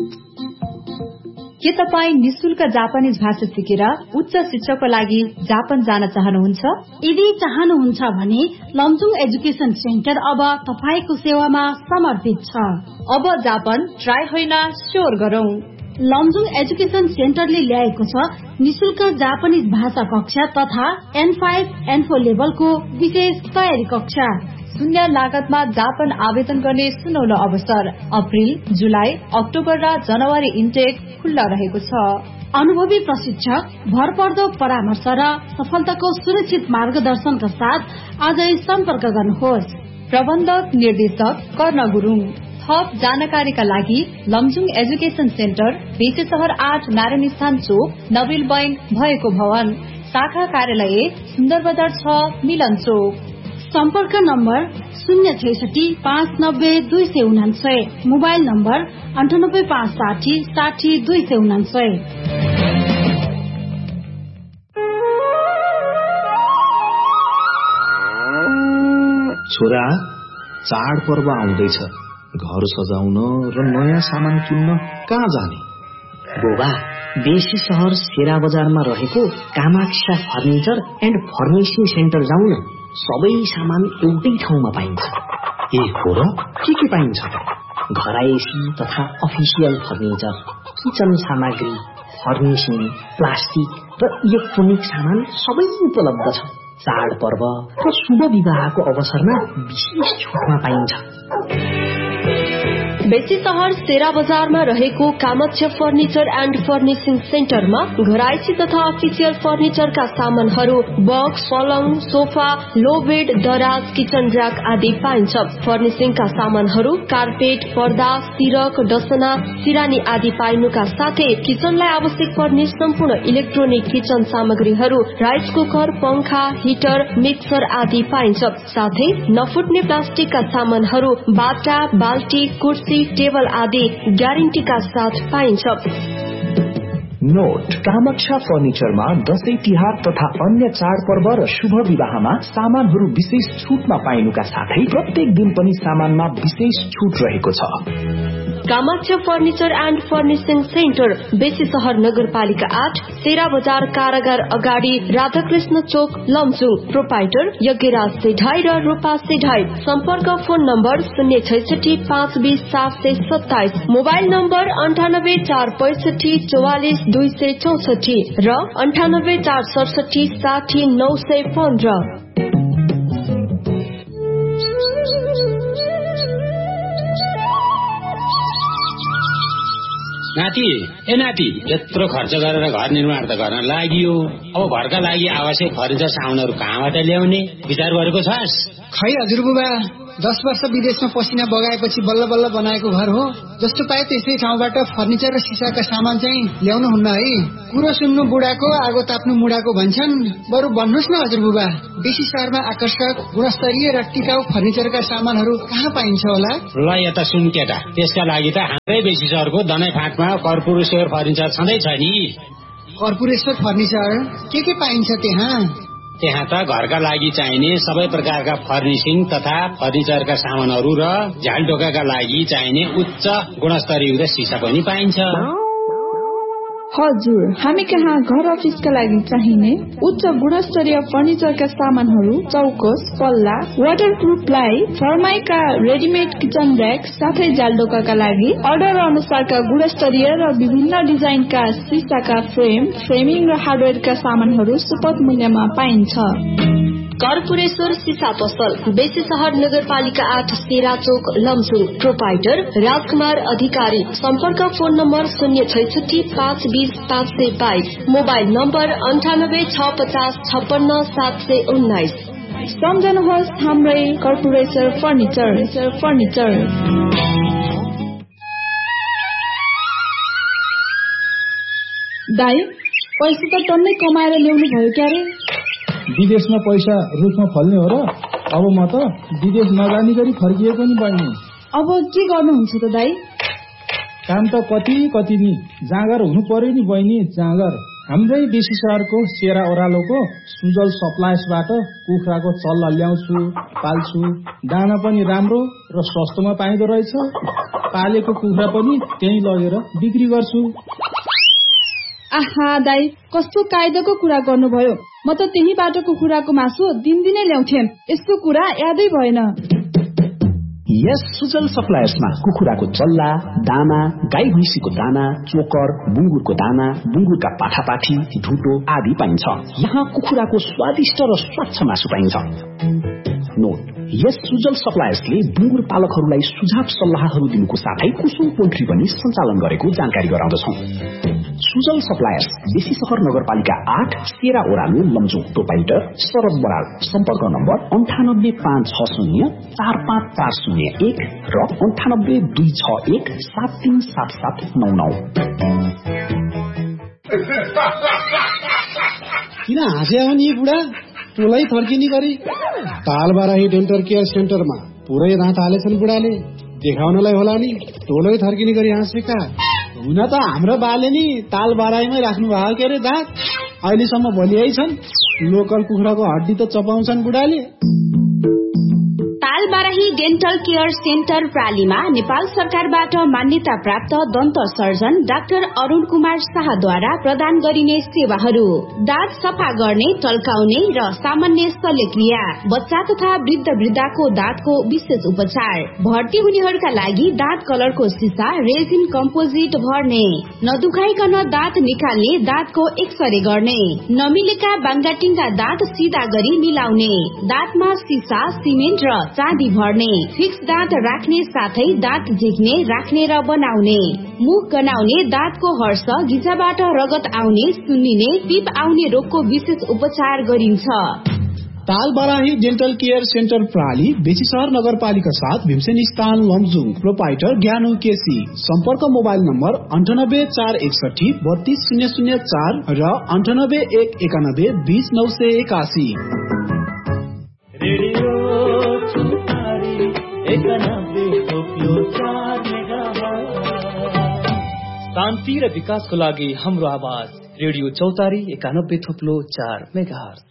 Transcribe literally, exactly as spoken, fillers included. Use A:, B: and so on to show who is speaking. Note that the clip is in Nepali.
A: के तपाईँ निशुल्क जापानिज भाषा सिकेर उच्च शिक्षाको लागि जापान जान चाहनुहुन्छ?
B: यदि चाहनुहुन्छ भने लमजुङ एजुकेशन सेन्टर अब तपाईको सेवामा समर्पित छ।
A: अब जापान ट्राई होइन स्योर गरौं।
B: लमजुङ एजुकेशन सेन्टरले ल्याएको छ निशुल्क जापानिज भाषा कक्षा तथा एन फाइभ एन फोर लेभलको विशेष तयारी कक्षा।
A: शून्य लागतमा जापान आवेदन गर्ने सुनौलो अवसर। अप्रिल, जुलाई, अक्टोबर र जनवरी इन्टेक खुल्ला रहेको छ।
B: अनुभवी प्रशिक्षक, भरपर्दो परामर्श र सफलताको सुरक्षित मार्गदर्शनका साथ आजै सम्पर्क गर्नुहोस्।
A: प्रबन्धक निर्देशक कर्ण गुरुङ। थप जानकारीका लागि लमजुङ एजुकेशन सेन्टर बेचे शहर आठ नारायण स्थान चोक नबिल बैन भएको भवन, शाखा कार्यालय सुन्दर बजार छ मिलन चोक।
B: सम्पर्क नम्बर शून्य छैसठी पाँच नब्बे दुई सय उनान्सय, मोबाइल नम्बर अन्ठानब्बे पाँच साठी साठी दुई सय उनान्सय।
C: छोरा, चाडपर्व आउँदैछ, घर सजाउन र नयाँ सामान किन्न कहाँ जाने?
D: बुबा, बेसी शहर सेरा बजारमा रहेको Kamaksha furniture and furnishing centre जाउँ न। सबै सामान एउटै ठाउँमा पाइन्छ।
C: ए हो र? के के पाइन्छ?
D: घरायसी तथा अफिसियल फर्निचर, किचन सामग्री, फर्निशिङ, प्लास्टिक र इलेक्ट्रोनिक सामान सबै उपलब्ध छ। चाडपर्व र शुभ विवाहको अवसरमा विशेष छुटमा पाइन्छ।
E: बेसी शहर सेरा बजारमा रहेको कामाक्षा फर्निचर एन्ड फर्निशिङ सेन्टरमा घरायसी तथा अफिसियल फर्निचरका सामानहरू बक्स, पलङ, सोफा, लो बेड, दराज, किचन र्याक आदि पाइन्छ। फर्निशिङका सामानहरू कार्पेट, पर्दा, सिरक, डसना, सिरानी आदि पाइनुका साथै किचनलाई आवश्यक पर्ने सम्पूर्ण इलेक्ट्रोनिक किचन सामग्रीहरू, राइस कुकर, पंखा, हिटर, मिक्सर आदि पाइन्छ। साथै नफुट्ने प्लास्टिकका सामानहरू, बाटा, बाल्टी, कुर्सी, टेबल आदि ग्यारेन्टीका साथ पाइन्छ।
F: नोट, कामाक्षा फर्निचरमा दशैं तिहार तथा अन्य चाडपर्व र शुभ विवाहमा सामानहरू विशेष छुटमा पाइनुका साथै प्रत्येक दिन पनि सामानमा विशेष छुट रहेको छ।
E: Kamaksha furniture and furnishing centre, बेसी शहर नगरपालिका आठ, सेरा बजार कारागार अगाडि, राधाकृष्ण चोक, लमजुङ। प्रोपाइटर यज्ञराज सेढाई र रूपा सेढाई। सम्पर्क फोन नम्बर शून्य छैसठी पाँच बीस सात सय सत्ताइस, मोबाइल नम्बर अन्ठानब्बे चार पैसठी चौवालिस दुई सय चौसठी र अन्ठानब्बे चार सडसठी साठी नौ सय पन्ध्र।
G: नाति, ए नाति, यत्रो खर्च गरेर घर निर्माण त गर्न लागि, अब घरका लागि आवश्यक फर्निचर सामानहरू कहाँबाट ल्याउने विचार गरेको छस्?
H: खै हजुर बुबा, दस वर्ष विदेशमा पसिना बगाएपछि बल्ल बल्ल बनाएको घर हो। जस्तो पाए त्यसै ठाउँबाट फर्निचर र सिसाका सामान चाहिँ ल्याउनु हुन्न है। कुरो सुन्नु बुढाको, आगो ताप्नु मुढाको भन्छन्। बरु भन्नुहोस् न हजुर बुबा, बेसी शहरमा आकर्षक, गुणस्तरीय र टिकाउ फर्निचरका सामानहरू कहाँ पाइन्छ होला?
G: ल यता सुन केटा, त्यसका लागि त हाम्रै बेसी शहरको दनै फाँटमा कर्पुरेश्वर फर्निचर छँदैछ नि।
H: कर्पुरेश्वर फर्निचर के के पाइन्छ त्यहाँ?
G: त्यहाँ त घरका लागि चाहिने सबै प्रकारका फर्निशिङ तथा फर्निचरका सामानहरू र झ्यालढोकाका लागि चाहिने उच्च गुणस्तरीय सिसा पनि पाइन्छ।
I: हजुर, हामी कहाँ घर अफिसका लागि चाहिने उच्च गुणस्तरीय फर्निचरका सामानहरू, चौकोस, पल्ला, waterproof ply, फर्माइका readymade kitchen rack साथै जालडोकाका लागि अर्डर अनुसारका गुणस्तरीय र विभिन्न डिजाइनका सिसाका फ्रेम, फ्रेमिङ र हार्डवेयरका सामानहरू सुपथ मूल्यमा पाइन्छ।
E: कर्पुरेश्वर सिसा पसल, बेसी शहर नगरपालिका आठ, सेरा चोक, लमजुङ। प्रोपाइटर राजकुमार अधिकारी। सम्पर्क फोन नम्बर शून्य छैसठी पाँच बीस पाँच सय बाइस, मोबाइल नम्बर अन्ठानब्बे छ पचास छप्पन्न सात सय उन्नाइस।
I: सम्झनुहोस् हाम्रै कर्पुरेश्वर फर्निचर फर्निचर। दाइ, पैसा त टन्नै कमाएर ल्याउनु भयो क्यारे?
J: विदेशमा पैसा रुखमा फल्ने हो र? अब म त विदेश नजानी गरी फर्किएको नि बहिनी।
I: अब के गर्नुहुन्छ त दाइ?
J: काम त कति कति नि, जाँगर हुनु पर्यो नि बहिनी, जाँगर। हाम्रै बेसी शहरको सेरा ओह्रालोको सुजल सप्लायर्सबाट कुखुराको चल्ला ल्याउँछु, पाल्छु। दाना पनि राम्रो र सस्तोमा पाइँदो रहेछ। पालेको कुखुरा पनि त्यही लगेर बिक्री गर्छु।
I: आहा दाई, कस्तो कायदाको कुरा गर्नुभयो। म त त्यही बाटोको कुखुराको मासु दिनदिनै ल्याउँथे। यसको कुरा यादै भएन।
F: यस सुजल सप्लायर्समा कुखुराको चल्ला, दाना, गाई भैँसीको दाना, चोकर, बुङ्गुरको दाना, बुङ्गुरका पाठापाठी, ढुटो आदि पाइन्छ। यहाँ कुखुराको स्वादिष्ट र स्वच्छ मासु पाइन्छ। नोट, यस सुजल सप्लायर्सले बुङ्गुर पालकहरूलाई सुझाव सल्लाहहरू दिनुको साथै कुसुम पोल्ट्री पनि सञ्चालन गरेको जानकारी गराउँदछौँ। सुजल सप्लायर्स, बेसी सहर नगरपालिका आठ, सेरा ओरालो, लमजुङ, प्रोपाइटर शरद बराल। सम्पर्क नम्बर अन्ठानब्बे पाँच छ शून्य चार पाँच चार शून्य एक र अन्ठानब्बे दुई छ एक सात तीन सात सात नौ नौ।
K: किन हाँस्या हो नि बुढा? टोलै थर्किने गरी तालबाराही डेन्टल केयर सेन्टरमा पुरै रात हालेछन् बुढाले। देखाउनलाई होला नि, टोलै थर्किने गरी हाँसेका। हुन त हाम्रो बाले नि तालबाराहीमै राख्नु भएको के अरे दाँत। अहिलेसम्म भनिआइ छन् लोकल कुखुराको हड्डी त चपाउँछन् बुढाले।
B: तालबाराही डेन्टल केयर सेन्टर प्रालीमा नेपाल सरकारबाट मान्यता प्राप्त दन्त सर्जन डाक्टर अरुण कुमार शाहद्वारा प्रदान गरिने सेवाहरू: दाँत सफा गर्ने, टल्काउने र सामान्य शल्यक्रिया, बच्चा तथा वृद्ध वृद्धाको दाँतको विशेष उपचार, भर्ती हुनेहरूका लागि दाँत कलरको सिसा रेजिन कम्पोजिट भर्ने, नदुखाइकन दाँत निकाल्ने, दाँतको एक्सरे गर्ने, नमिलेका बाङ्गाटिङका दाँत सिधा गरी मिलाउने, दाँतमा सिसा, सिमेन्ट र चाँदी भर्ने, फिक्स दाँत राख्ने साथै दाँत झिक्ने, राख्ने र बनाउने, मुख गनाउने, दाँतको हर्ष, गिजाबाट रगत आउने, सुन्निने, पिप आउने रोगको विशेष उपचार गरिन्छ।
K: तालबाराही डेन्टल केयर सेन्टर प्राली, बेसी सहर नगरपालिका साथ, भीमसेन स्थान, लमजुङ। प्रोपाइटर ज्ञानु केसी। सम्पर्क मोबाइल नम्बर अन्ठानब्बे चार एकसठी बत्तीस शून्य शून्य चार र अन्ठानब्बे एक एकानब्बे बीस नौ सय एकासी।
L: शान्ति र विकासको लागि हाम्रो आवाज रेडियो चौतारी एकानब्बे थोप्लो चार मेगाहर्ज।